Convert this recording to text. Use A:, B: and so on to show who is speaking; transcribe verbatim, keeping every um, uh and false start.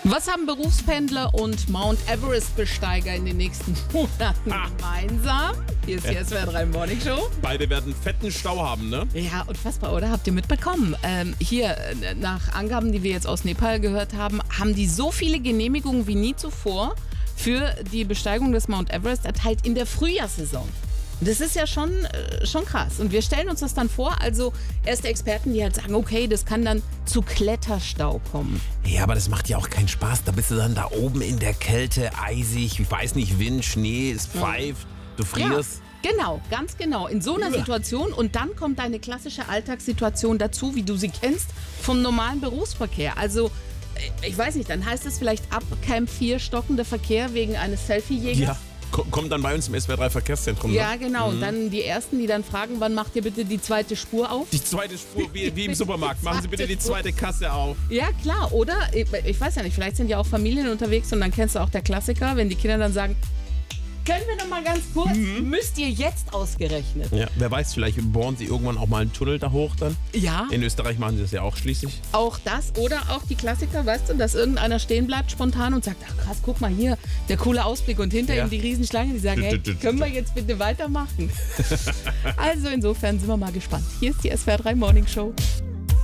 A: Was haben Berufspendler und Mount Everest-Besteiger in den nächsten Monaten
B: Ah.
A: gemeinsam? Hier ist die S W R drei Morning Show.
B: Beide werden fetten Stau haben, ne?
A: Ja, unfassbar, oder? Habt ihr mitbekommen? Ähm, hier, äh, nach Angaben, die wir jetzt aus Nepal gehört haben, haben die so viele Genehmigungen wie nie zuvor für die Besteigung des Mount Everest erteilt in der Frühjahrssaison. Das ist ja schon, äh, schon krass. Und wir stellen uns das dann vor, also erste Experten, die halt sagen, okay, das kann dann zu Kletterstau kommen.
B: Ja, aber das macht ja auch keinen Spaß. Da bist du dann da oben in der Kälte, eisig, ich weiß nicht, Wind, Schnee, es pfeift, du frierst.
A: Ja, genau, ganz genau. In so einer
B: Uah.
A: Situation und dann kommt deine klassische Alltagssituation dazu, wie du sie kennst, vom normalen Berufsverkehr. Also, äh, ich weiß nicht, dann heißt es vielleicht ab Camp vier stockender Verkehr wegen eines Selfie-Jägers.
B: Ja, ko- kommt dann bei uns im S W R drei Verkehrszentrum.
A: Ja,
B: Ne?
A: genau. Und dann die Ersten, die dann fragen, wann macht ihr bitte die zweite Spur auf?
B: Die zweite Spur, wie, wie im Supermarkt. Machen Sie bitte die
A: Spur.
B: zweite Kasse auf.
A: Ja, klar. Oder, ich, ich weiß ja nicht, vielleicht sind ja auch Familien unterwegs und dann kennst du auch der Klassiker, wenn die Kinder dann sagen, können wir noch mal ganz kurz, müsst ihr jetzt ausgerechnet.
B: Ja, wer weiß, vielleicht bohren Sie irgendwann auch mal einen Tunnel da hoch dann.
A: Ja,
B: In Österreich machen Sie das ja auch schließlich.
A: auch das oder auch die Klassiker, weißt du, dass irgendeiner stehen bleibt spontan und sagt, ach krass, guck mal hier, der coole Ausblick und hinter
B: Ja.
A: ihm die Riesenschlange, die sagen, hey,
B: Tü, tü, tü,
A: können wir jetzt bitte weitermachen? Also insofern sind wir mal gespannt. Hier ist die S W R drei Morning Show.